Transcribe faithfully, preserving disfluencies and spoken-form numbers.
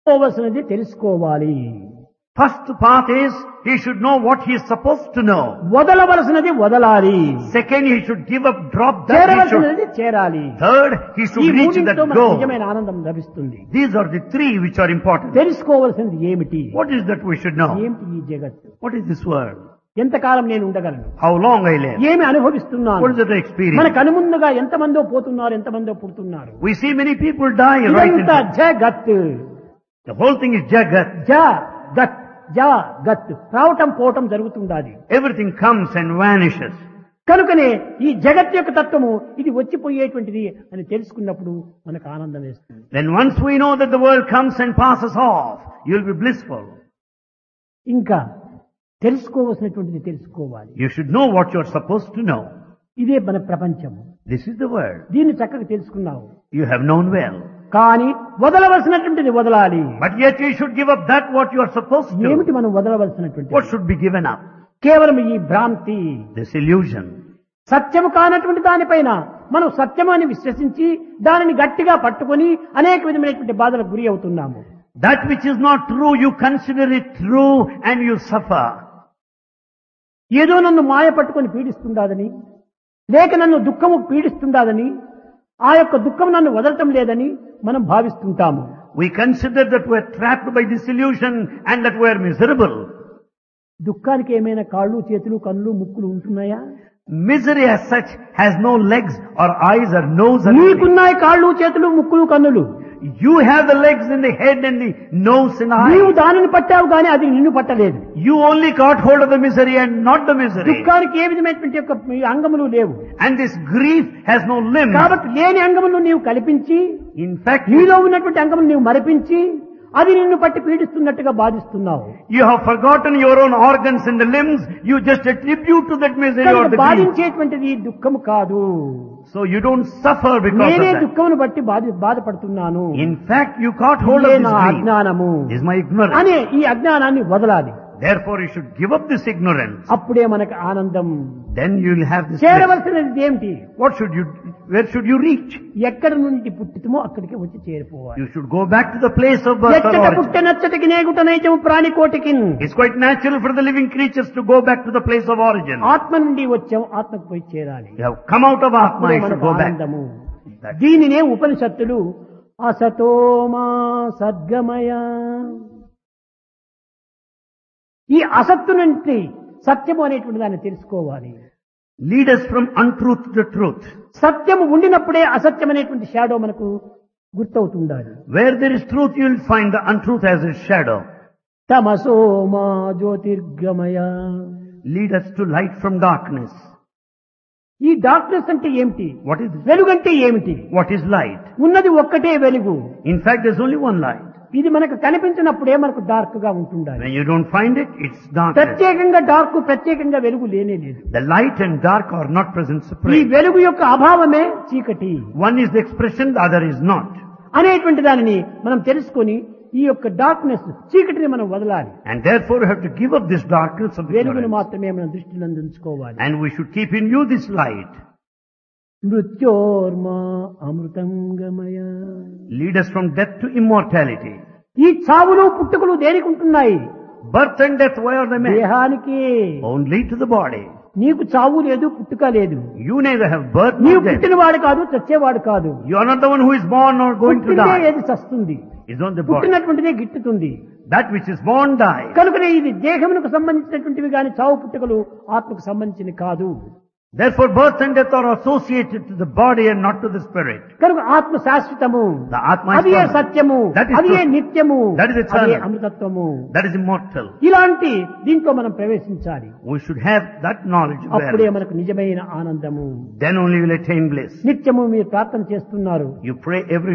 తెలుసుకోవలసినది తెలుసుకోవాలి. First part is, he should know what he is supposed to know. వదలవలసినది వదలాలి. Second, he should give up, drop that. He చేరవలసినది should. చేరాలి. Third, he ఈ should reach మూడింటితో that మనకు goal. నిజమైన ఆనందం లభిస్తుంది. These are the three which are important. తెలుసుకోవలసినది ఏమిటి? What is that we should know? ఏమిటి ఈ జగత్తు? What is this world? ఎంతకాలం నేను ఉండగలను? How long I live? ఏమి అనుభవిస్తున్నాను? What is the experience? మన కనుముందుగా ఎంతమందో పోతున్నారు, ఎంతమందో పుడుతున్నారు. We see many people die right in ఇదంతా front. జగత్. The whole thing is jagat. జగత్ జగత్ రావటం పోవటం జరుగుతుండాలి. Everything comes and vanishes. కనుకనే ఈ జగత్ యొక్క తత్వము ఇది వచ్చిపోయేటువంటిది అని తెలుసుకున్నప్పుడు మనకు ఆనందం వేస్తుంది. Then once we know that the world comes and passes off, you will be blissful. ఇంకా తెలుసుకోవలసినటువంటిది తెలుసుకోవాలి. You should know what you are supposed to know. ఇదే మన ప్రపంచము. This is the world. దీన్ని చక్కగా తెలుసుకున్నావు. You have known well. కానీ వదలవలసినటువంటిది వదలాలి. But yet you should give up that what you are supposed ఏమిటి to. మనం వదలవలసినటువంటి? What should be given up? కేవలం ఈ భ్రాంతి, This illusion. సత్యము కానటువంటి దానిపైన మనం సత్యము అని విశ్వసించి దానిని గట్టిగా పట్టుకొని అనేక విధమైనటువంటి బాధలకు గురి అవుతున్నాము. That which is not true, you consider it true and you suffer. ఏదో నన్ను మాయ పట్టుకొని పీడిస్తుండాదని, లేక నన్ను దుఃఖము పీడిస్తుండాదని, ఆ యొక్క దుఃఖం నన్ను వదలటం లేదని మనం భావిస్తుంటాము. We consider that we are trapped by this illusion and that we are miserable. దుఃఖానికి ఏమైనా కాళ్ళు, చేతులు, కళ్ళు, ముక్కులు ఉంటున్నాయా? Misery as such has no legs or eyes or nose or anything. నీకున్నాయి కాళ్ళు, చేతులు, ముక్కులు, కన్నులు. You have the legs and the head and the nose and నీవు eyes. దానిని పట్టావు కానీ అది నిన్ను పట్టలేదు. You only got hold of the misery and not the misery. దుఃఖానికి ఏ విధమైనటువంటి యొక్క ఈ అంగములు లేవు. And this grief has no limb. కాబట్టి లేని అంగములను నీవు కల్పించి, In fact, you, నీలో ఉన్నటువంటి అంగములు నీవు మరిపించి అది నిన్ను పట్టి పీడిస్తున్నట్టుగా బాధిస్తున్నావు. you have forgotten your own organs and the limbs. You just attribute to that misery or కనుక the grief. బాధించేటువంటిది దుఃఖము కాదు. So you don't suffer because నేనే of that. దుఃఖమును బట్టి బాధ బాధపడుతున్నాను. In fact, you caught hold of ఇదే this నా grief. అజ్ఞానము This is my ignorance. అనే ఈ అజ్ఞానాన్ని వదలాలి. Therefore, you should give up this ignorance. అప్పుడే మనకు ఆనందం. Then you will have this bliss. చేరవలసినది ఏమిటి? What should you, where should you reach? ఎక్కడ నుండి పుట్టితమో అక్కడికి వచ్చి చేరిపోవాలి. You should go back to the place of birth or ఎచ్చట origin. పుట్ట నచ్చటికి నేగుట నైజము ప్రాణికోటికి. It's quite natural for the living creatures to go back to the place of origin. ఆత్మ నుండి వచ్చాం, ఆత్మకు పోయి చేరాలి. You have come out of Atma, అప్పుడే you should మనకు go back. ఆనందము. That- దీనినే ఉపనిషత్తులు అసతోమా సద్గమయ, ఈ అసత్తు నుండి సత్యము అనేటువంటి దాన్ని తెలుసుకోవాలి. Lead us from untruth to truth. సత్యము ఉండినప్పుడే అసత్యం అనేటువంటి షాడో మనకు గుర్తవుతుండాలి. Where there is truth, you will find the untruth as its shadow. తమసోమా జ్యోతిర్గమయ, Lead us to light from darkness. ఈ డార్క్నెస్ అంటే ఏమిటి? What is this? వెలుగంటే ఏమిటి? What is light? ఉన్నది ఒక్కటే వెలుగు. In fact, there's only one light. ఇది మనకు కనిపించినప్పుడే మనకు డార్క్ గా ఉంటుండాలి. When you don't find it, it's darkness. ప్రత్యేకంగా డార్క్, ప్రత్యేకంగా వెలుగు లేనే లేదు. The light and dark are not present ఈ separate. వెలుగు యొక్క అభావమే చీకటి One is the expression, the other is not. అనేటువంటి దానిని మనం తెలుసుకొని ఈ యొక్క డార్క్నెస్, చీకటిని మనం వదలాలి. And therefore you have to give up this darkness of వెలుగును ignorance. మాత్రమే మనం దృష్టిలో ఉంచుకోవాలి. And we should keep in view this light. మృత్యోర్మా Amrutham గమయ, Lead us from death to immortality. ఈ చావులు పుట్టుకలు దేనికి ఉంటున్నాయి? Birth and death, why are they made? దేహానికి. Only to the body. నీకు చావు లేదు, పుట్టుక లేదు. You neither have birth నీవు nor death. పుట్టినవాడు కాదు, చచ్చేవాడు కాదు. You are not the one who is born or going to పుట్టిందే die. ఏది చస్తుంది, It's not the body. పుట్టినటువంటిదే గిట్టుతుంది. That which is born dies. కనుకనే ఇది దేహమునకు సంబంధించినటువంటివి కానీ చావు పుట్టుకలు ఆత్మకు సంబంధించినవి కాదు. Therefore birth and death are associated to the body and not to the spirit. కనుక ఆత్మ శాశ్వతము, The Atma is అది ఏ permanent. సత్యము, That is అది ఏ truth. నిత్యము, That is eternal. అది ఏ అమృతత్వము. That is immortal. ఇలాంటి దీంట్లో మనం ప్రవేశించాలి. We should have that knowledge అప్పుడే well. మనకు నిజమైన ఆనందము. Then only will attain bliss. నిత్యము మీరు ప్రార్థన చేస్తున్నారు. You pray every